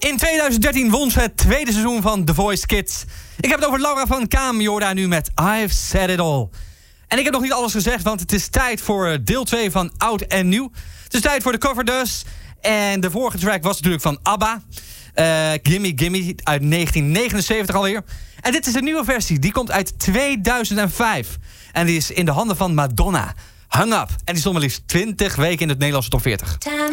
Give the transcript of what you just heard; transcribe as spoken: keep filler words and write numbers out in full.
In tweeduizend dertien won ze het tweede seizoen van The Voice Kids. Ik heb het over Laura van Kaam. Je hoort haar nu met I've Said It All. En ik heb nog niet alles gezegd, want het is tijd voor deel twee van Oud en Nieuw. Het is tijd voor de cover dus. En de vorige track was natuurlijk van ABBA. Uh, Gimme Gimme uit negentien negenenzeventig alweer. En dit is een nieuwe versie. Die komt uit tweeduizend vijf. En die is in de handen van Madonna. Hung Up. En die stond maar liefst twintig weken in het Nederlandse top veertig.